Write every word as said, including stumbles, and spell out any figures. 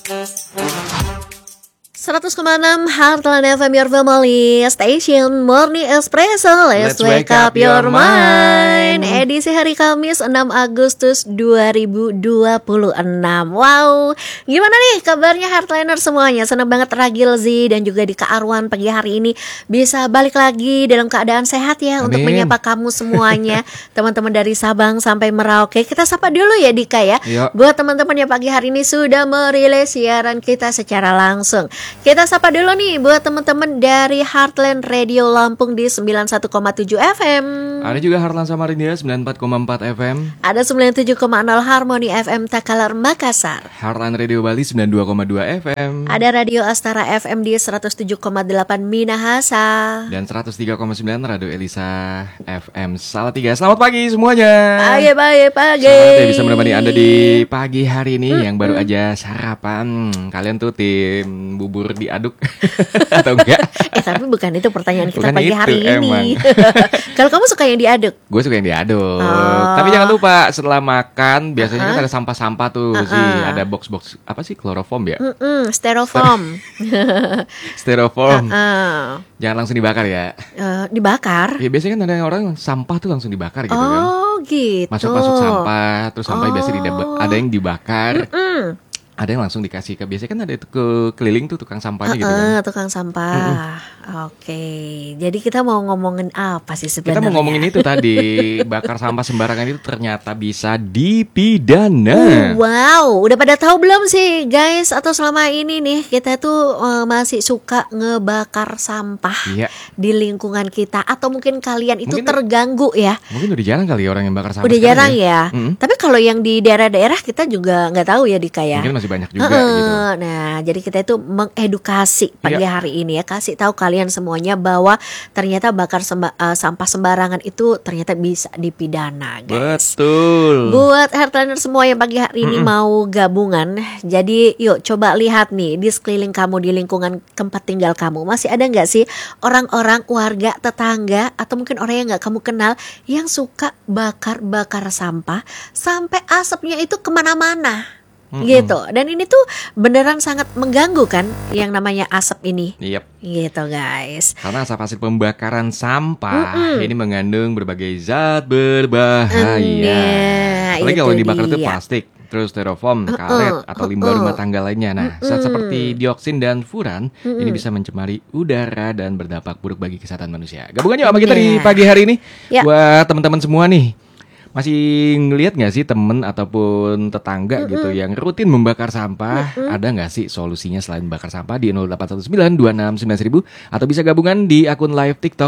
seratus koma enam Heartland F M, your family station, Morning Espresso, let's, let's wake up your mind. Edisi hari Kamis enam Agustus dua ribu dua puluh enam. Wow, gimana nih kabarnya Heartlander semuanya? Senang banget Ragil Z dan juga di Kak Arwan pagi hari ini bisa balik lagi dalam keadaan sehat ya. Amin. Untuk menyapa kamu semuanya, teman-teman dari Sabang sampai Merauke. Kita sapa dulu ya Dika ya. Yo. Buat teman-teman yang pagi hari ini sudah merilis siaran kita secara langsung. Kita sapa dulu nih buat teman-teman dari Heartland Radio Lampung di sembilan puluh satu koma tujuh F M. Ada juga Heartland Samarinda sembilan puluh empat koma empat F M. Ada sembilan puluh tujuh koma nol Harmony F M Takalar Makassar. Heartland Radio Bali sembilan puluh dua koma dua F M. Ada Radio Astara F M di seratus tujuh koma delapan Minahasa. Dan seratus tiga koma sembilan Radio Elisa F M Salatiga. Selamat pagi semuanya. Pagi, pagi, pagi. Selamat ya bisa menemani Anda di pagi hari ini mm-hmm. yang baru aja sarapan. Kalian tuh tim bubur diaduk atau enggak? Eh tapi bukan itu pertanyaan kita bukan pagi itu, hari ini. Kalau kamu suka yang diaduk? Gue suka yang diaduk. Oh. Tapi jangan lupa setelah makan biasanya uh-huh. kan ada sampah-sampah tuh uh-huh. sih, ada box-box apa sih kloroform ya? Mm-mm, styrofoam. Styrofoam. Uh-uh. Jangan langsung dibakar ya. Uh, dibakar? Ya biasanya kan ada orang yang sampah tuh langsung dibakar gitu oh, kan. Oh gitu. Masuk-masuk sampah, terus sampah oh. biasa ada yang dibakar. Mm-mm. Ada yang langsung dikasih ke, biasanya kan ada itu ke keliling tuh tukang sampahnya uh, gitu kan. Uh, tukang sampah. Mm-hmm. Oke. Jadi kita mau ngomongin apa sih sebenarnya? Kita mau ngomongin itu tadi, bakar sampah sembarangan itu ternyata bisa dipidana. Uh, wow, udah pada tahu belum sih guys? Atau selama ini nih kita tuh uh, masih suka ngebakar sampah iya. di lingkungan kita, atau mungkin kalian itu mungkin terganggu ya? Mungkin udah jarang kali orang yang bakar sampah. Udah jarang ya. ya? Mm-hmm. Tapi kalau yang di daerah-daerah kita juga nggak tahu ya Dika ya. Mungkin masih banyak juga uh, gitu. Nah, jadi kita itu mengedukasi pagi ya. hari ini ya, kasih tahu kalian semuanya bahwa ternyata bakar semba, uh, sampah sembarangan itu ternyata bisa dipidana, guys. Betul. Buat Heartlander semua yang pagi hari ini mm-hmm. mau gabungan, jadi yuk coba lihat nih di sekeliling kamu, di lingkungan tempat tinggal kamu, masih ada nggak sih orang-orang, warga, tetangga, atau mungkin orang yang nggak kamu kenal yang suka bakar-bakar sampah sampai asapnya itu kemana-mana. Mm-hmm. Gitu. Dan ini tuh beneran sangat mengganggu kan yang namanya asap ini. Yep. Gitu guys. Karena asap hasil pembakaran sampah mm-hmm. ini mengandung berbagai zat berbahaya. Nah, apalagi kalau dibakar itu plastik, terus styrofoam, karet, uh-uh, atau limbah uh-uh. rumah tangga lainnya. Nah, uh-uh. zat seperti dioksin dan furan uh-uh. ini bisa mencemari udara dan berdampak buruk bagi kesehatan manusia. Gabungan yuk sama kita yeah. di pagi hari ini. Yeah. Buat teman-teman semua nih, masih ngelihat nggak sih temen ataupun tetangga mm-hmm. gitu yang rutin membakar sampah? Mm-hmm. Ada nggak sih solusinya selain bakar sampah? Di nol delapan satu sembilan dua enam sembilan seribu atau bisa gabungan di akun live TikTok